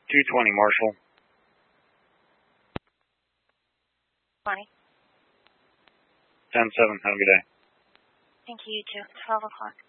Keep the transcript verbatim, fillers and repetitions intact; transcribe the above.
two twenty, Marshall. twenty. ten seven, have a good day. Thank you, you too. twelve o'clock.